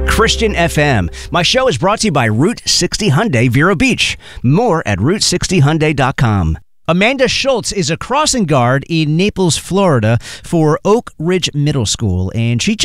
Christian FM. My show is brought to you by Route 60 Hyundai Vero Beach. More at Route60Hyundai.com. Amanda Schultz is a crossing guard in Naples, Florida for Oak Ridge Middle School, and she